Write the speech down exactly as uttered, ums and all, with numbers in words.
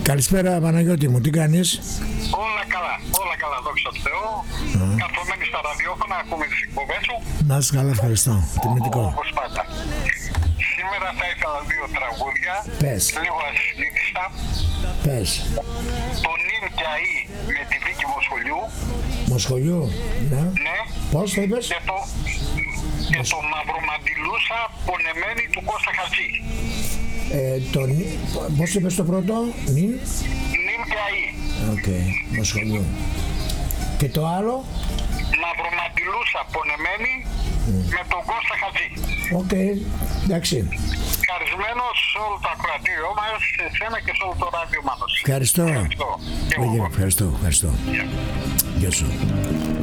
Καλησπέρα Παναγιώτη μου, τι κάνεις? Όλα καλά, όλα καλά, δόξα τω Θεώ. Mm. Καθομένη στα ραδιόφωνα, ακούμε τις εκπομπές σου. Να είσαι καλά, ευχαριστώ. Τιμητικό. Όπως πάντα. Σήμερα θα ήθελα δύο τραγούδια. Πες. Λίγο ασυνήθιστα. Πες. Το νυν και αΐ με τη Βίκη Μοσχολιού. Μοσχολιού, ναι. Ναι. Πώς το είπες? Και το, και το Μαυρομαντιλούσα πονεμένη του Κώστα Χατζή. Ε, το, πώς είπες το πρώτο? Νυν. Νυν και αΐ. Οκ, okay. Μοσχολιού. Και το άλλο? Μαυρομαντιλούσα πονεμένη mm. με τον Κώστα Χατζή. Οκ, okay. Εντάξει. Ευχαρισμένος σε όλο το ακροατήριό μας, σε εσένα και σε όλο το ράδιο μας. Ευχαριστώ. Ευχαριστώ. Ευχαριστώ. Ευχαριστώ. Ευχαριστώ. Yeah. Γεια σου.